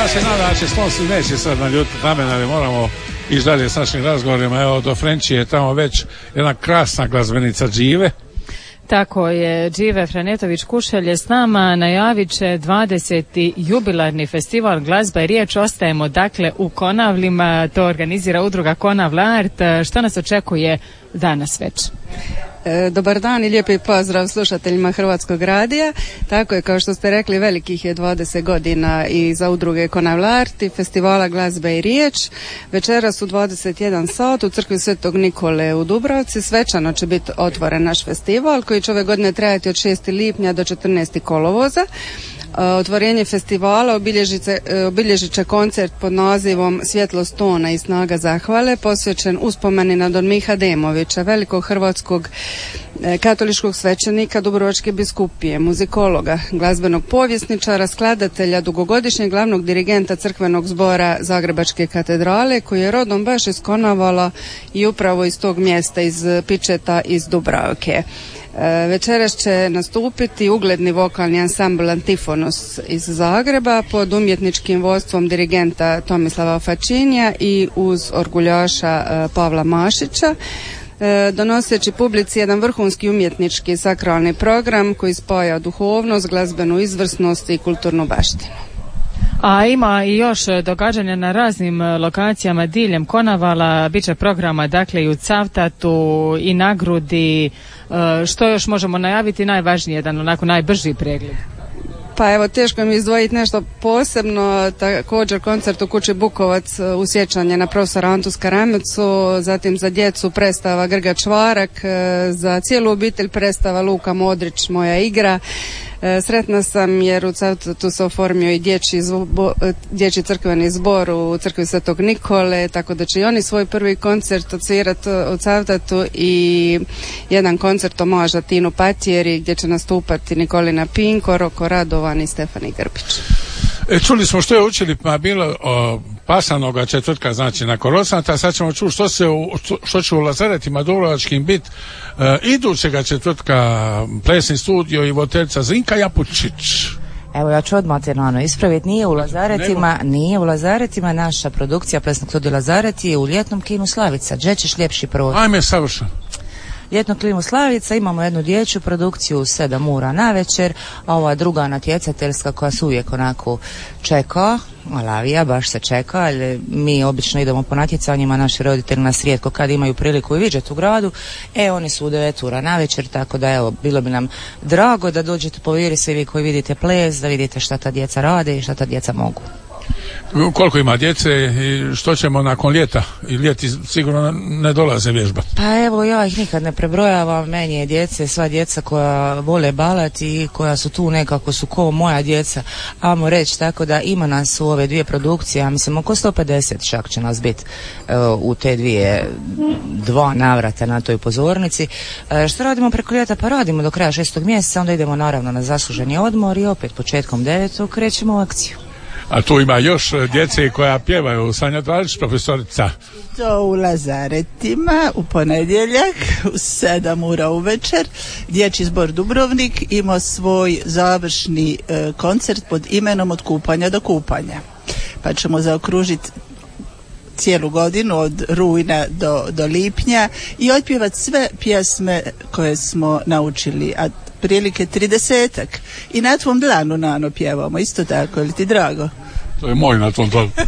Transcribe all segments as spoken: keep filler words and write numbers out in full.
Ja se nadam da će Stonsi neće sad naljutiti na mene, ali moramo ići dalje s našim razgovorima. Evo, do Frenčije je tamo već jedna krasna glazbenica Džive. Tako je, Džive Franjetović Kušelj je s nama, najavit će dvadeseti jubilarni festival Glazba i riječ. Ostajemo dakle u Konavlima, to organizira udruga Konavl Art. Što nas očekuje danas već? Dobar dan i lijepi pozdrav slušateljima Hrvatskog radija. Tako je, kao što ste rekli, velikih je dvadeset godina i za udruge Konavl Art i festivala Glazbe i riječ. Večeras u dvadeset jedan sat u crkvi Svetog Nikole u Dubravci svečano će biti otvoren naš festival koji će ove godine trajati od šestog lipnja do četrnaestog kolovoza. Otvorenje festivala obilježit će koncert pod nazivom Svjetlost tona i snaga zahvale, posvećen uspomeni na don Miha Demovića, velikog hrvatskog katoličkog svećenika Dubrovačke biskupije, muzikologa, glazbenog povjesničara, skladatelja, dugogodišnjeg glavnog dirigenta crkvenog zbora Zagrebačke katedrale, koji je rodom baš iz Konavala i upravo iz tog mjesta, iz Pičeta, iz Dubravke. Večeras će nastupiti ugledni vokalni ansambl Antifonos iz Zagreba pod umjetničkim vodstvom dirigenta Tomislava Fačinija i uz orguljaša Pavla Mašića, donoseći publici jedan vrhunski umjetnički sakralni program koji spaja duhovnost, glazbenu izvrsnost i kulturnu baštinu. A ima i još događanja na raznim lokacijama diljem Konavala, bit će programa dakle i u Cavtatu i na Grudi. Što još možemo najaviti, najvažnije, jedan onako najbrži pregled? Pa evo, teško mi izdvojiti nešto posebno, također koncert u kući Bukovac u sjećanje na profesora Antu Skaramecu, zatim za djecu predstava Grga Čvarak, za cijelu obitelj predstava Luka Modrić, Moja igra. Sretna sam jer u Cavtatu se oformio i dječji, zbo, dječji crkveni zbor u crkvi Svetog Nikole, tako da će i oni svoj prvi koncert odsvirati u Cavtatu i jedan koncert omaža Tinu Patjeri gdje će nastupati Nikolina Pinko, Roko Radovan i Stefani Grbić. E, čuli smo što je učili pa bilo o, pasanoga četvrtka, znači na Korosanta, sad ćemo čuti što, se u, što će u Lazaretima Dubrovačkim biti e, idućega četvrtka plesni studio i voditeljica Zrinka Japučić. Evo, ja ću odmah Ternano ispraviti, nije u Lazaretima, nije u Lazaretima, naša produkcija plesnog studija Lazareti je u ljetnom kinu Slavica, gdje ćeš ljepši provod. Ajme, savršeno. Ljetnu klimu Slavica, imamo jednu dječju produkciju sedam ura na večer, a ova druga natjecateljska koja se uvijek onako čeka, Malavija, baš se čeka, ali mi obično idemo po natjecanjima, naši roditelji nas rijetko kad imaju priliku i vidjeti u gradu, e oni su u devet ura na večer, tako da evo, bilo bi nam drago da dođete po viri svi vi koji vidite ples, da vidite šta ta djeca rade i šta ta djeca mogu. Koliko ima djece i što ćemo nakon ljeta? I ljeti sigurno ne dolaze vježbati. Pa evo, ja ih nikad ne prebrojavam, meni je djece, sva djeca koja vole balati i koja su tu nekako su ko moja djeca, ajmo reći, tako da ima nas u ove dvije produkcije, ja mislim oko sto pedeset čak će nas biti uh, u te dvije dva navrata na toj pozornici. Uh, što radimo preko ljeta? Pa radimo do kraja šestog mjeseca, onda idemo naravno na zasluženi odmor i opet početkom devetog krećemo u akciju. A tu ima još djece koja pjevaju. Sanja Dvalić, profesorica. To u Lazaretima u ponedjeljak u sedam ura uvečer dječji zbor Dubrovnik ima svoj završni e, koncert pod imenom Od kupanja do kupanja. Pa ćemo zaokružiti cijelu godinu od rujna do, do lipnja i otpjevati sve pjesme koje smo naučili, a prilike tridesetak. I na tvom dlanu, Nano, pjevamo isto tako, je li ti drago? To je moj na tvom dlanu.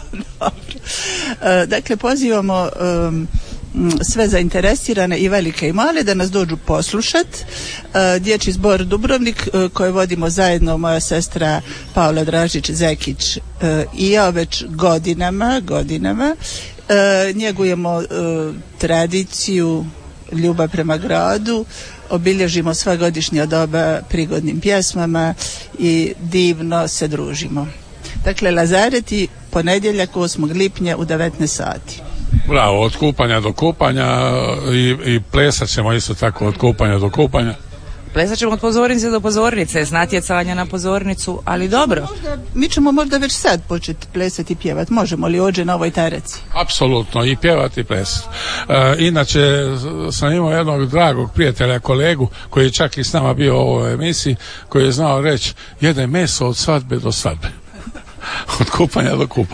e, dakle, pozivamo um, sve zainteresirane i velike i male da nas dođu poslušat. E, dječji zbor Dubrovnik e, koji vodimo zajedno moja sestra Paula Dražić-Zekić e, i ja već godinama, godinama e, njegujemo e, tradiciju, ljubav prema gradu, obilježimo sva godišnja doba prigodnim pjesmama i divno se družimo. Dakle, Lazareti, ponedjeljak osmog lipnja u devetnaest sati. Bravo, od kupanja do kupanja i, i plesat ćemo isto tako od kupanja do kupanja. Plesat ćemo od pozornice do pozornice, s natjecanja na pozornicu, ali dobro. Možda, mi ćemo možda već sad početi plesati i pjevati. Možemo li ođe na ovoj taraci? Apsolutno, i pjevati i plesati. E, inače, sam imao jednog dragog prijatelja, kolegu, koji je čak i s nama bio u ovoj emisiji, koji je znao reći, jede meso od svadbe do svadbe. Od kupanja do kupa.